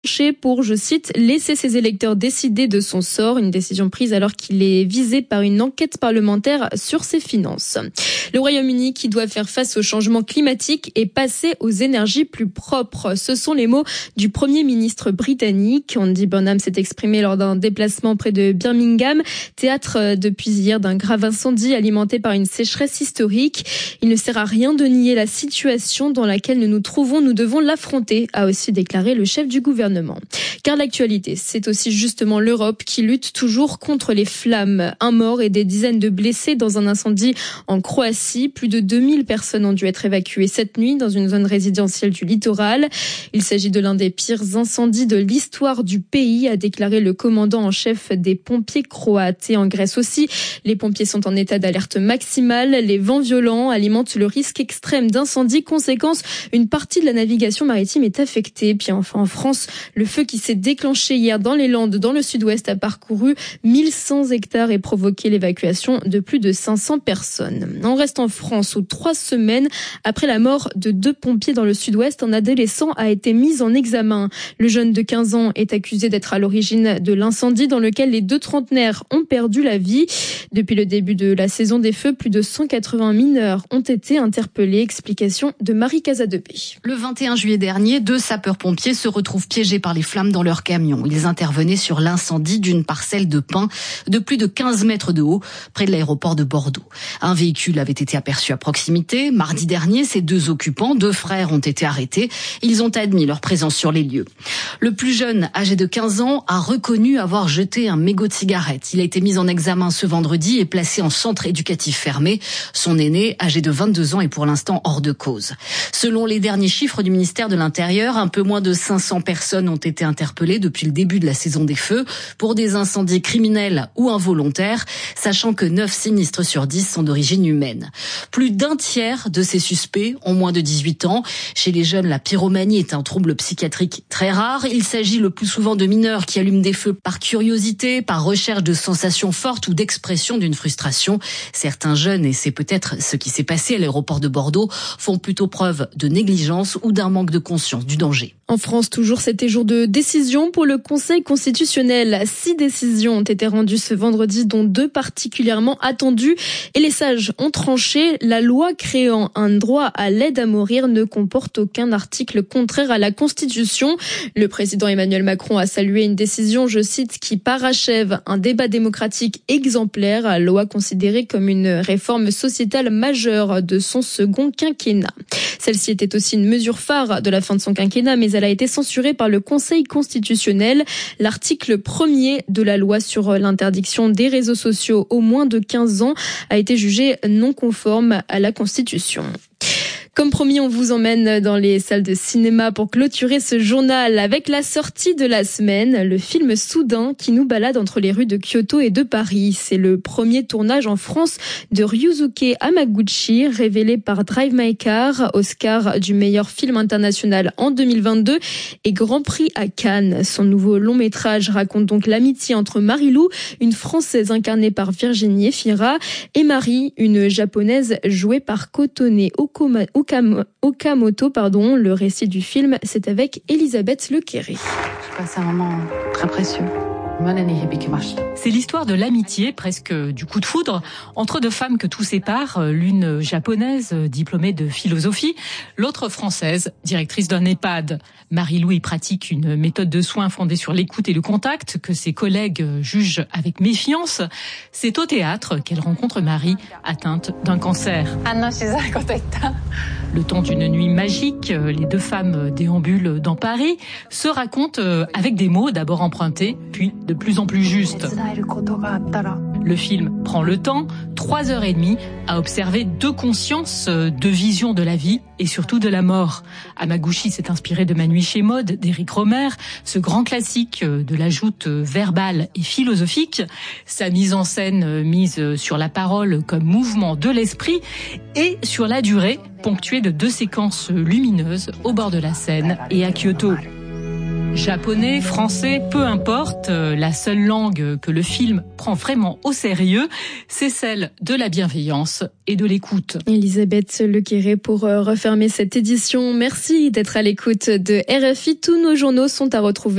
pour, je cite, laisser ses électeurs décider de son sort, une décision prise alors qu'il est visé par une enquête parlementaire sur ses finances. Le Royaume-Uni qui doit faire face au changement climatique et passer aux énergies plus propres. Ce sont les mots du Premier ministre britannique. Andy Burnham s'est exprimé lors d'un déplacement près de Birmingham, théâtre depuis hier d'un grave incendie alimenté par une sécheresse historique. Il ne sert à rien de nier la situation dans laquelle nous nous trouvons, nous devons l'affronter, a aussi déclaré le chef du gouvernement. Car l'actualité, c'est aussi justement l'Europe qui lutte toujours contre les flammes. Un mort et des dizaines de blessés dans un incendie en Croatie. Plus de 2000 personnes ont dû être évacuées cette nuit dans une zone résidentielle du littoral. Il s'agit de l'un des pires incendies de l'histoire du pays, a déclaré le commandant en chef des pompiers croates. Et en Grèce aussi, les pompiers sont en état d'alerte maximale. Les vents violents alimentent le risque extrême d'incendie. Conséquence, une partie de la navigation maritime est affectée. Puis enfin en France, le feu qui s'est déclenché hier dans les Landes, dans le sud-ouest, a parcouru 1100 hectares et provoqué l'évacuation de plus de 500 personnes. On reste en France où 3 semaines après la mort de 2 pompiers dans le sud-ouest, un adolescent a été mis en examen. Le jeune de 15 ans est accusé d'être à l'origine de l'incendie dans lequel les 2 trentenaires ont perdu la vie. Depuis le début de la saison des feux, plus de 180 mineurs ont été interpellés. Explication de Marie Casadepé. Le 21 juillet dernier, 2 sapeurs-pompiers se retrouvent piégés par les flammes dans leur camion. Ils intervenaient sur l'incendie d'une parcelle de pin de plus de 15 mètres de haut près de l'aéroport de Bordeaux. Un véhicule avait été aperçu à proximité. Mardi dernier, ces 2 occupants, 2 frères, ont été arrêtés. Ils ont admis leur présence sur les lieux. Le plus jeune, âgé de 15 ans, a reconnu avoir jeté un mégot de cigarette. Il a été mis en examen ce vendredi et placé en centre éducatif fermé. Son aîné, âgé de 22 ans, est pour l'instant hors de cause. Selon les derniers chiffres du ministère de l'Intérieur, un peu moins de 500 personnes ont été interpellées depuis le début de la saison des feux pour des incendies criminels ou involontaires, sachant que 9 sinistres sur 10 sont d'origine humaine. Plus d'un tiers de ces suspects ont moins de 18 ans. Chez les jeunes, la pyromanie est un trouble psychiatrique très rare. Il s'agit le plus souvent de mineurs qui allument des feux par curiosité, par recherche de sensations fortes ou d'expression d'une frustration. Certains jeunes, et c'est peut-être ce qui s'est passé à l'aéroport de Bordeaux, font plutôt preuve de négligence ou d'un manque de conscience du danger. En France, toujours, c'était jour de décision pour le Conseil constitutionnel. 6 décisions ont été rendues ce vendredi, dont 2 particulièrement attendues. Et les sages ont tranché. La loi créant un droit à l'aide à mourir ne comporte aucun article contraire à la Constitution. Le président Emmanuel Macron a salué une décision, je cite, qui parachève un débat démocratique exemplaire. Loi considérée comme une réforme sociétale majeure de son second quinquennat. Celle-ci était aussi une mesure phare de la fin de son quinquennat, mais elle a été censurée par le Conseil constitutionnel. L'article 1er de la loi sur l'interdiction des réseaux sociaux aux moins de 15 ans a été jugé non conforme à la Constitution. Comme promis, on vous emmène dans les salles de cinéma pour clôturer ce journal avec la sortie de la semaine, le film Soudain qui nous balade entre les rues de Kyoto et de Paris. C'est le premier tournage en France de Ryusuke Hamaguchi, révélé par Drive My Car, Oscar du meilleur film international en 2022 et Grand Prix à Cannes. Son nouveau long métrage raconte donc l'amitié entre Marie-Lou, une Française incarnée par Virginie Efira, et Marie, une Japonaise jouée par Kotone Okamoto. Le récit du film, c'est avec Elisabeth Lequéré. Je passe un moment très précieux. C'est l'histoire de l'amitié, presque du coup de foudre, entre 2 femmes que tout sépare, l'une japonaise, diplômée de philosophie, l'autre française, directrice d'un EHPAD. Marie-Lou y pratique une méthode de soins fondée sur l'écoute et le contact, que ses collègues jugent avec méfiance. C'est au théâtre qu'elle rencontre Marie, atteinte d'un cancer. Le temps d'une nuit magique, les 2 femmes déambulent dans Paris, se racontent avec des mots d'abord empruntés, puis de plus en plus justes. Le film prend le temps, 3h30, à observer 2 consciences, 2 visions de la vie et surtout de la mort. Hamaguchi s'est inspiré de Ma nuit chez Maud d'Éric Rohmer, ce grand classique de la joute verbale et philosophique. Sa mise en scène mise sur la parole comme mouvement de l'esprit et sur la durée, ponctuée de 2 séquences lumineuses au bord de la Seine et à Kyoto. Japonais, français, peu importe, la seule langue que le film prend vraiment au sérieux, c'est celle de la bienveillance et de l'écoute. Elisabeth Lequéré pour refermer cette édition. Merci d'être à l'écoute de RFI. Tous nos journaux sont à retrouver